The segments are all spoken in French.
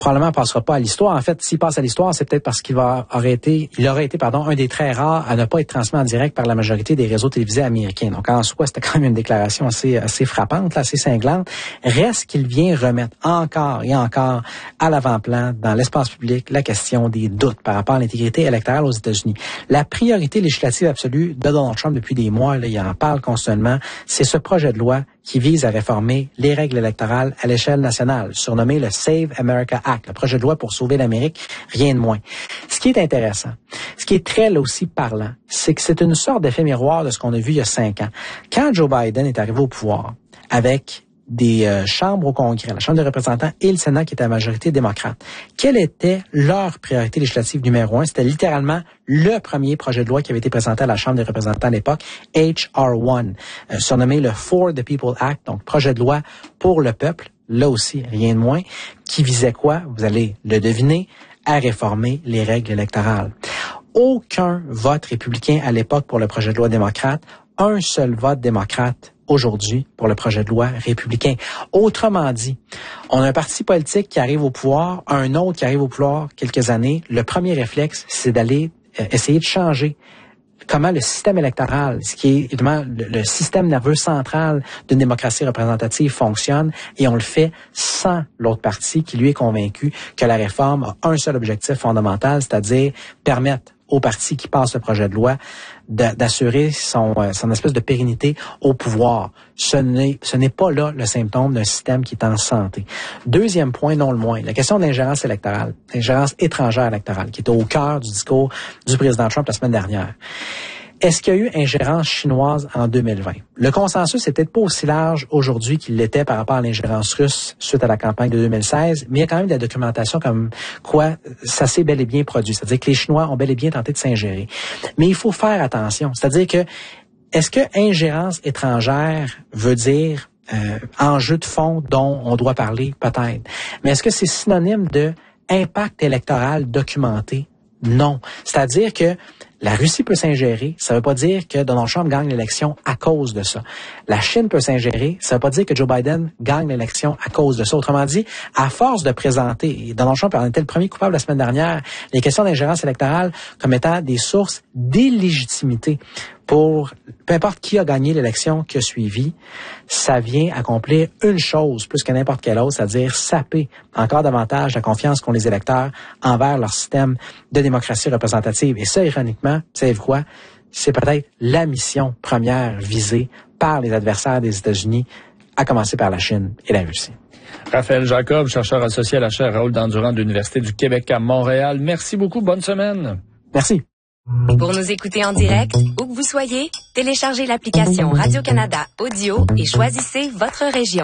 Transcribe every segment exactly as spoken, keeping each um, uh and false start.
probablement passera pas à l'histoire. En fait, s'il passe à l'histoire, c'est peut-être parce qu'il va aurait été, il aurait été, pardon, un des très rares à ne pas être transmis en direct par la majorité des réseaux télévisés américains. Donc, en soi, c'était quand même une déclaration assez, assez frappante, là, assez cinglante. Reste qu'il vient remettre encore et encore à l'avant-plan, dans l'espace public, la question des doutes par rapport à l'intégrité électorale aux États-Unis. La priorité législative absolue de Donald Trump depuis des mois, là, il en parle constamment, c'est ce projet de loi qui vise à réformer les règles électorales à l'échelle nationale, surnommé le Save America Act, le projet de loi pour sauver l'Amérique, rien de moins. Ce qui est intéressant, ce qui est très là aussi parlant, c'est que c'est une sorte d'effet miroir de ce qu'on a vu il y a cinq ans. Quand Joe Biden est arrivé au pouvoir avec des euh, chambres au Congrès, la Chambre des représentants et le Sénat qui était à majorité démocrate, quelle était leur priorité législative numéro un? C'était littéralement le premier projet de loi qui avait été présenté à la Chambre des représentants à l'époque, H R un, euh, surnommé le For the People Act, donc projet de loi pour le peuple, là aussi, rien de moins, qui visait quoi? Vous allez le deviner, à réformer les règles électorales. Aucun vote républicain à l'époque pour le projet de loi démocrate, un seul vote démocrate aujourd'hui pour le projet de loi républicain. Autrement dit, on a un parti politique qui arrive au pouvoir, un autre qui arrive au pouvoir quelques années. Le premier réflexe, c'est d'aller euh, essayer de changer comment le système électoral, ce qui est évidemment le, le système nerveux central d'une démocratie représentative fonctionne, et on le fait sans l'autre parti qui lui est convaincu que la réforme a un seul objectif fondamental, c'est-à-dire permettre au parti qui passe le projet de loi d'assurer son, son espèce de pérennité au pouvoir. Ce n'est, ce n'est pas là le symptôme d'un système qui est en santé. Deuxième point, non le moins, la question de l'ingérence électorale, l'ingérence étrangère électorale, qui était au cœur du discours du président Trump la semaine dernière. Est-ce qu'il y a eu ingérence chinoise en deux mille vingt? Le consensus n'est peut-être pas aussi large aujourd'hui qu'il l'était par rapport à l'ingérence russe suite à la campagne de deux mille seize, mais il y a quand même de la documentation comme quoi ça s'est bel et bien produit. C'est-à-dire que les Chinois ont bel et bien tenté de s'ingérer. Mais il faut faire attention. C'est-à-dire que, est-ce que ingérence étrangère veut dire euh, enjeu de fond dont on doit parler? Peut-être. Mais est-ce que c'est synonyme de impact électoral documenté? Non. C'est-à-dire que la Russie peut s'ingérer, ça ne veut pas dire que Donald Trump gagne l'élection à cause de ça. La Chine peut s'ingérer, ça ne veut pas dire que Joe Biden gagne l'élection à cause de ça. Autrement dit, à force de présenter, et Donald Trump en était le premier coupable la semaine dernière, les questions d'ingérence électorale comme étant des sources d'illégitimité pour peu importe qui a gagné l'élection qui a suivi, ça vient accomplir une chose plus que n'importe quelle autre, c'est-à-dire saper encore davantage la confiance qu'ont les électeurs envers leur système de démocratie représentative. Et ça, ironiquement, vous savez quoi? C'est peut-être la mission première visée par les adversaires des États-Unis, à commencer par la Chine et la Russie. Raphaël Jacob, chercheur associé à la chaire Raoul Dandurand de l'Université du Québec à Montréal. Merci beaucoup. Bonne semaine. Merci. Pour nous écouter en direct, où que vous soyez, téléchargez l'application Radio-Canada Audio et choisissez votre région.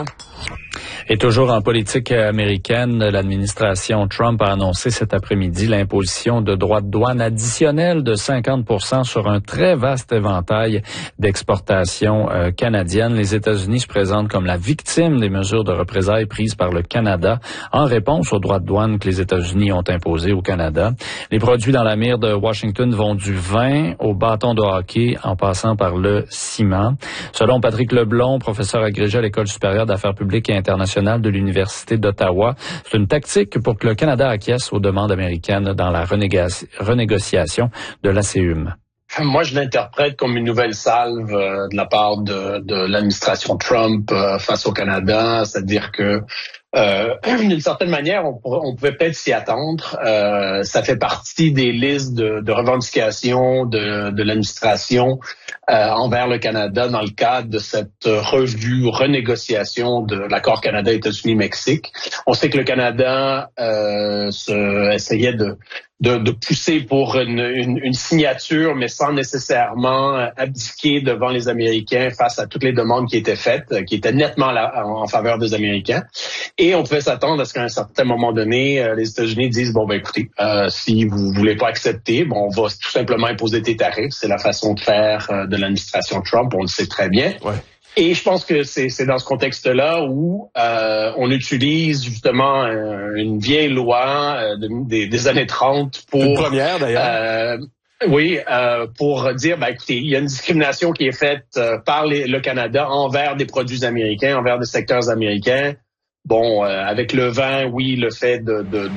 Et toujours en politique américaine, l'administration Trump a annoncé cet après-midi l'imposition de droits de douane additionnels de cinquante pour cent sur un très vaste éventail d'exportations euh, canadiennes. Les États-Unis se présentent comme la victime des mesures de représailles prises par le Canada en réponse aux droits de douane que les États-Unis ont imposés au Canada. Les produits dans la mire de Washington vont du vin au bâton de hockey en passant par le ciment. Selon Patrick Leblond, professeur agrégé à l'École supérieure d'affaires publiques et internationales de l'Université d'Ottawa, c'est une tactique pour que le Canada acquiesce aux demandes américaines dans la renégoci- renégociation de l'A C U M. Moi, je l'interprète comme une nouvelle salve euh, de la part de, de l'administration Trump euh, face au Canada, c'est-à-dire que Euh, d'une certaine manière, on, on pouvait peut-être s'y attendre. Euh, ça fait partie des listes de, de revendications de, de l'administration euh, envers le Canada dans le cadre de cette revue, renégociation de l'accord Canada-États-Unis-Mexique. On sait que le Canada euh, se, essayait de De, de pousser pour une, une, une signature, mais sans nécessairement abdiquer devant les Américains face à toutes les demandes qui étaient faites, qui étaient nettement la, en, en faveur des Américains. Et on pouvait s'attendre à ce qu'à un certain moment donné, euh, les États-Unis disent, bon, ben écoutez, euh, si vous voulez pas accepter, bon, on va tout simplement imposer des tarifs. C'est la façon de faire euh, de l'administration Trump, on le sait très bien. Ouais. Et je pense que c'est, c'est dans ce contexte-là où euh, on utilise justement euh, une vieille loi euh, de, des, des années trente pour... Une première, d'ailleurs. Euh, oui, euh, pour dire, ben, écoutez, il y a une discrimination qui est faite euh, par les, le Canada envers des produits américains, envers des secteurs américains. bon, euh, avec le vin, oui, le fait de, de,